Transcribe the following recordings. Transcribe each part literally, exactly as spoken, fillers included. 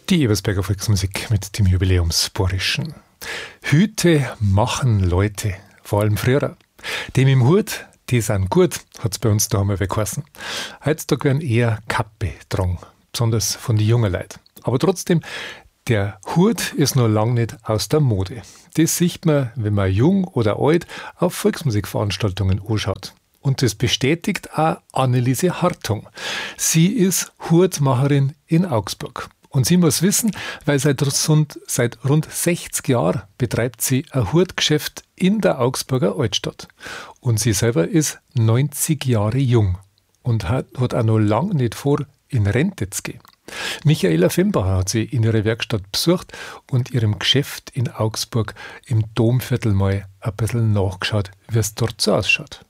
Die Ebersberger Volksmusik mit dem Jubiläumsborischen. Hüte machen Leute, vor allem früher. Dem im Hut, die sind gut, hat es bei uns da einmal geheißen. Heutzutage werden eher Kappe getragen, besonders von den jungen Leuten. Aber trotzdem, der Hut ist noch lange nicht aus der Mode. Das sieht man, wenn man jung oder alt auf Volksmusikveranstaltungen anschaut. Und das bestätigt auch Anneliese Hartung. Sie ist Hutmacherin in Augsburg. Und sie muss wissen, weil seit rund, seit rund sechzig Jahren betreibt sie ein Hutgeschäft in der Augsburger Altstadt. Und sie selber ist neunzig Jahre jung und hat, hat auch noch lange nicht vor, in Rente zu gehen. Michaela Fembacher hat sie in ihrer Werkstatt besucht und ihrem Geschäft in Augsburg im Domviertel mal ein bisschen nachgeschaut, wie es dort so ausschaut.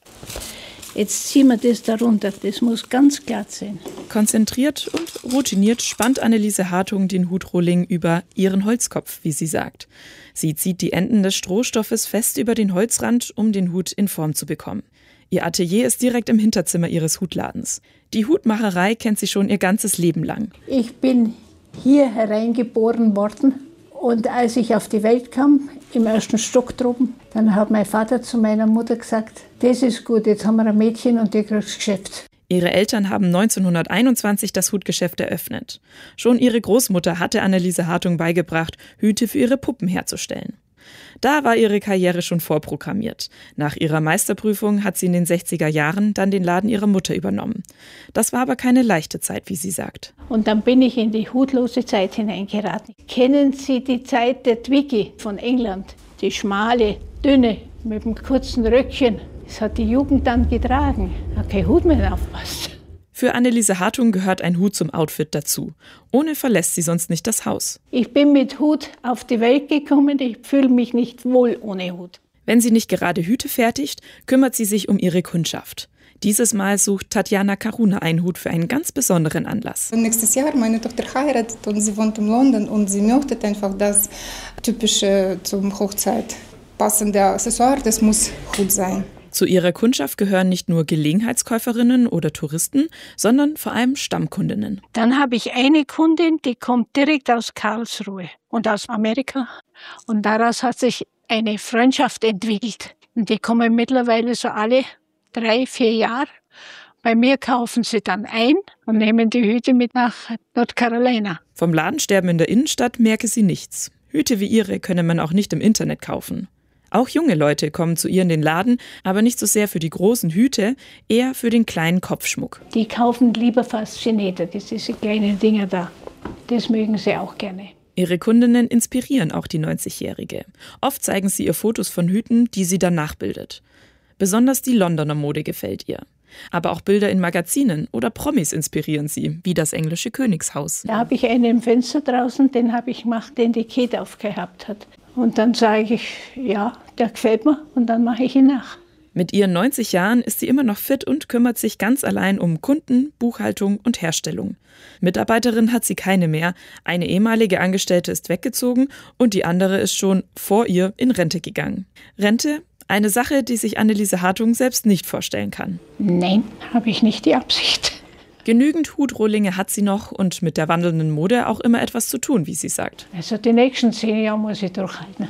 Jetzt ziehen wir das darunter, das muss ganz glatt sein. Konzentriert und routiniert spannt Anneliese Hartung den Hutrohling über ihren Holzkopf, wie sie sagt. Sie zieht die Enden des Strohstoffes fest über den Holzrand, um den Hut in Form zu bekommen. Ihr Atelier ist direkt im Hinterzimmer ihres Hutladens. Die Hutmacherei kennt sie schon ihr ganzes Leben lang. Ich bin hier hereingeboren worden. Und als ich auf die Welt kam, im ersten Stock droben, dann hat mein Vater zu meiner Mutter gesagt, das ist gut, jetzt haben wir ein Mädchen und die kriegt das Geschäft. Ihre Eltern haben neunzehnhunderteinundzwanzig das Hutgeschäft eröffnet. Schon ihre Großmutter hatte Anneliese Hartung beigebracht, Hüte für ihre Puppen herzustellen. Da war ihre Karriere schon vorprogrammiert. Nach ihrer Meisterprüfung hat sie in den sechziger Jahren dann den Laden ihrer Mutter übernommen. Das war aber keine leichte Zeit, wie sie sagt. Und dann bin ich in die hutlose Zeit hineingeraten. Kennen Sie die Zeit der Twiggy von England? Die schmale, dünne, mit dem kurzen Röckchen. Das hat die Jugend dann getragen. Hat kein Hut mehr aufpasst. Für Anneliese Hartung gehört ein Hut zum Outfit dazu. Ohne verlässt sie sonst nicht das Haus. Ich bin mit Hut auf die Welt gekommen, ich fühle mich nicht wohl ohne Hut. Wenn sie nicht gerade Hüte fertigt, kümmert sie sich um ihre Kundschaft. Dieses Mal sucht Tatjana Karuna einen Hut für einen ganz besonderen Anlass. Nächstes Jahr meine Tochter heiratet und sie wohnt in London und sie möchte einfach das typische zum Hochzeit passende Accessoire, das muss Hut sein. Zu ihrer Kundschaft gehören nicht nur Gelegenheitskäuferinnen oder Touristen, sondern vor allem Stammkundinnen. Dann habe ich eine Kundin, die kommt direkt aus Karlsruhe und aus Amerika. Und daraus hat sich eine Freundschaft entwickelt. Und die kommen mittlerweile so alle drei, vier Jahre. Bei mir kaufen sie dann ein und nehmen die Hüte mit nach North Carolina. Vom Ladensterben in der Innenstadt merke sie nichts. Hüte wie ihre könne man auch nicht im Internet kaufen. Auch junge Leute kommen zu ihr in den Laden, aber nicht so sehr für die großen Hüte, eher für den kleinen Kopfschmuck. Die kaufen lieber Faszinäter, das ist diese kleinen Dinger da. Das mögen sie auch gerne. Ihre Kundinnen inspirieren auch die neunzigjährige. Oft zeigen sie ihr Fotos von Hüten, die sie dann nachbildet. Besonders die Londoner Mode gefällt ihr. Aber auch Bilder in Magazinen oder Promis inspirieren sie, wie das englische Königshaus. Da habe ich einen im Fenster draußen, den habe ich gemacht, den die Kate aufgehabt hat. Und dann sage ich, ja, der gefällt mir und dann mache ich ihn nach. Mit ihren neunzig Jahren ist sie immer noch fit und kümmert sich ganz allein um Kunden, Buchhaltung und Herstellung. Mitarbeiterin hat sie keine mehr. Eine ehemalige Angestellte ist weggezogen und die andere ist schon vor ihr in Rente gegangen. Rente? Eine Sache, die sich Anneliese Hartung selbst nicht vorstellen kann. Nein, habe ich nicht die Absicht. Genügend Hutrohlinge hat sie noch und mit der wandelnden Mode auch immer etwas zu tun, wie sie sagt. Also die nächsten zehn Jahre muss ich durchhalten.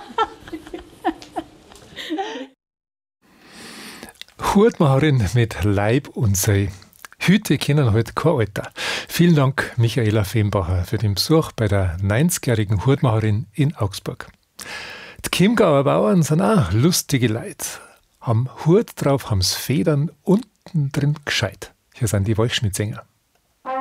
Hutmacherin mit Leib und Seele. Hüte kennen heute kein Alter. Vielen Dank, Michaela Fembacher, für den Besuch bei der neunzigjährigen Hutmacherin in Augsburg. Die Chiemgauer Bauern sind auch lustige Leute. Am Hut drauf haben's Federn, unten drin gescheit. Hier sind die Waldschmidt-Sänger.